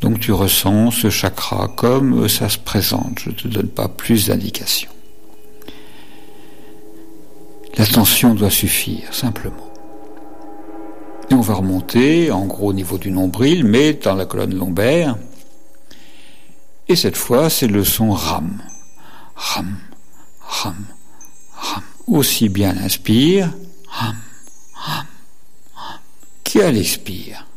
donc tu ressens ce chakra comme ça se présente. Je ne te donne pas plus d'indications. L'attention doit suffire, simplement. Et on va remonter, en gros au niveau du nombril, mais dans la colonne lombaire. Et cette fois, c'est le son Ram. Ram, Ram, Ram. Aussi bien l'inspire, Ram, Ram, Ram, qu'à l'expire.